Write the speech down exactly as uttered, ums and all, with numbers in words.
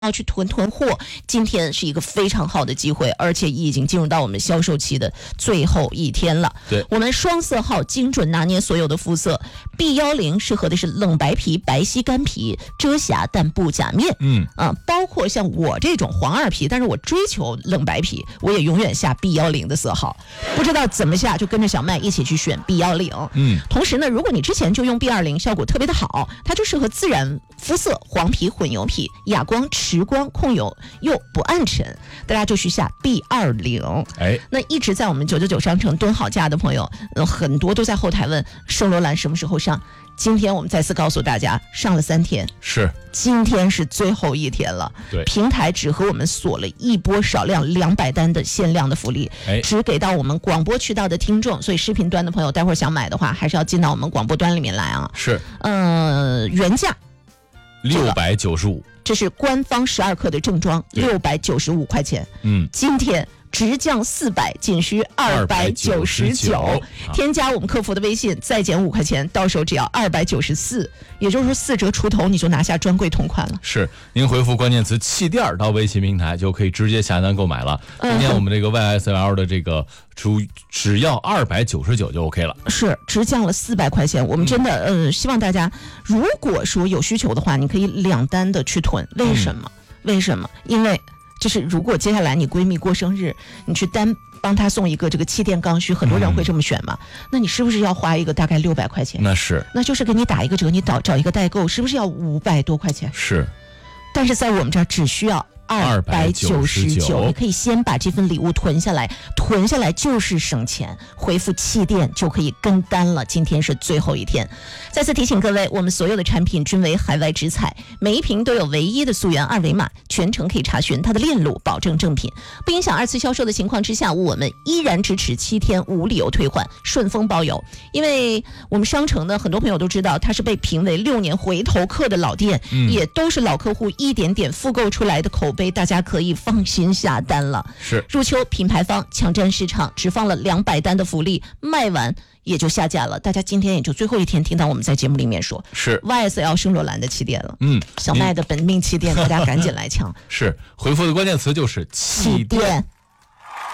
要去囤囤货，今天是一个非常好的机会，而且已经进入到我们销售期的最后一天了。 对， 我们双色号精准拿捏所有的肤色 ，B 一零适合的是冷白皮、白皙干皮，遮瑕但不假面。 嗯啊，包括像我这种黄二皮，但是我追求冷白皮，我也永远下 B 一零的色号。不知道怎么下，就跟着小麦一起去选 B 一零。 嗯， 同时呢，如果你之前就用 B 二零，效果特别的好，它就适合自然肤色，黄皮、混油皮，哑光、持光、控油又不暗沉，大家就去下 B 二零。 哎， 那一直在我们九九九商城蹲好价的朋友，呃、很多都在后台问圣罗兰什么时候上。今天我们再次告诉大家，上了三天， 是今天是最后一天了。 对， 平台只和我们锁了一波少量两百单的限量的福利， 哎， 只给到我们广播渠道的听众，所以视频端的朋友待会儿想买的话，还是要进到我们广播端里面来啊。 是， 呃，原价六百九十五， 这是官方十二克的正装，六百九十五块钱。 嗯， 今天直降四百，仅需二百九十九。添加我们客服的微信，再减五块钱，到手只要二百九十四，也就是说四折出头，你就拿下专柜同款了。 是，您回复关键词气垫到微信平台，就可以直接下单购买了。今天我们这个 Y S L 的这个只只要二百九十九就 OK 了。 是，直降了四百块钱。我们真的、嗯、呃，希望大家如果说有需求的话，你可以两单的去囤。为什么？嗯、为什么？因为就是如果接下来你闺蜜过生日，你去单帮她送一个这个气垫刚需，很多人会这么选嘛、嗯、那你是不是要花一个大概六百块钱？ 那是， 那就是给你打一个折，你找找一个代购，是不是要五百多块钱？ 是， 但是在我们这儿只需要二百九十九，你可以先把这份礼物囤下来，囤下来就是省钱。回复气垫就可以跟单了。今天是最后一天，再次提醒各位，我们所有的产品均为海外直采，每一瓶都有唯一的溯源二维码，全程可以查询它的链路，保证正品。不影响二次销售的情况之下，我们依然支持七天无理由退换，顺丰包邮。因为我们商城呢，很多朋友都知道，它是被评为六年回头客的老店，嗯、也都是老客户一点点复购出来的口碑。大家可以放心下单了。 是， 入秋品牌方抢占市场，只放了两百单的福利，卖完也就下架了。大家今天也就最后一天听到我们在节目里面说， 是 Y S L 圣罗兰的气垫了。 嗯， 小麦的本命气垫，大家赶紧来抢。 是，回复的关键词就是气垫。